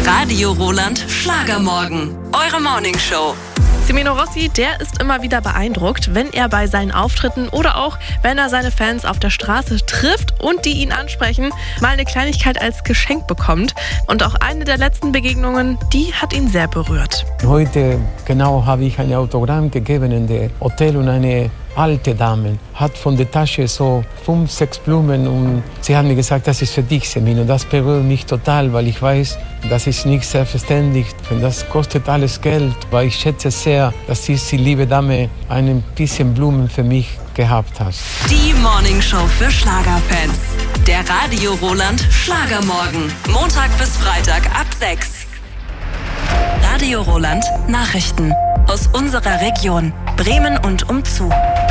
Radio Roland Schlagermorgen. Eure Morningshow. Semino Rossi, der ist immer wieder beeindruckt, wenn er bei seinen Auftritten oder auch, wenn er seine Fans auf der Straße trifft und die ihn ansprechen, mal eine Kleinigkeit als Geschenk bekommt. Und auch eine der letzten Begegnungen, die hat ihn sehr berührt. Heute habe ich ein Autogramm gegeben in dem Hotel und eine alte Dame hat von der Tasche so 5, 6 Blumen und sie hat mir gesagt, das ist für dich, Semino. Das berührt mich total, weil ich weiß, das ist nicht selbstverständlich. Das kostet alles Geld, weil ich schätze sehr, dass diese liebe Dame ein bisschen Blumen für mich gehabt hat. Die Morningshow für Schlagerfans. Der Radio Roland Schlagermorgen. Montag bis Freitag ab 6. Radio Roland Nachrichten. Aus unserer Region, Bremen und umzu.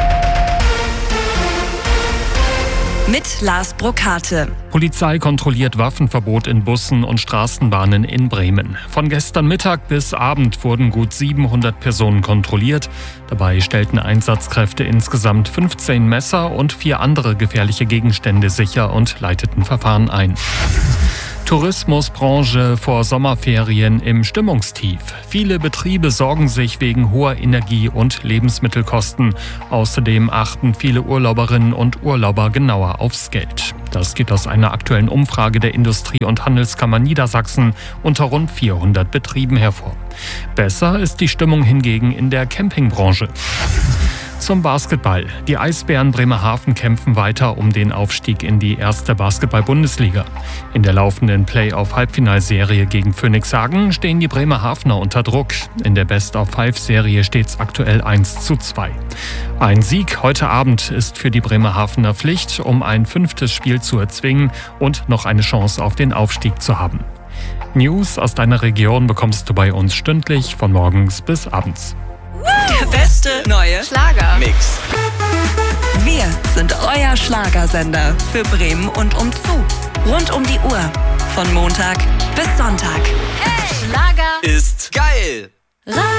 Mit Lars Brokate. Polizei kontrolliert Waffenverbot in Bussen und Straßenbahnen in Bremen. Von gestern Mittag bis Abend wurden gut 700 Personen kontrolliert. Dabei stellten Einsatzkräfte insgesamt 15 Messer und 4 andere gefährliche Gegenstände sicher und leiteten Verfahren ein. Tourismusbranche vor Sommerferien im Stimmungstief. Viele Betriebe sorgen sich wegen hoher Energie- und Lebensmittelkosten. Außerdem achten viele Urlauberinnen und Urlauber genauer aufs Geld. Das geht aus einer aktuellen Umfrage der Industrie- und Handelskammer Niedersachsen unter rund 400 Betrieben hervor. Besser ist die Stimmung hingegen in der Campingbranche. Zum Basketball. Die Eisbären Bremerhaven kämpfen weiter um den Aufstieg in die erste Basketball-Bundesliga. In der laufenden Play-off-Halbfinalserie gegen Phoenix Hagen stehen die Bremerhavener unter Druck. In der Best-of-5-Serie steht es aktuell 1:2. Ein Sieg heute Abend ist für die Bremerhavener Pflicht, um ein 5. Spiel zu erzwingen und noch eine Chance auf den Aufstieg zu haben. News aus deiner Region bekommst du bei uns stündlich von morgens bis abends. Der beste neue Schlager-Mix. Wir sind euer Schlagersender für Bremen und umzu. Rund um die Uhr. Von Montag bis Sonntag. Hey! Schlager ist geil.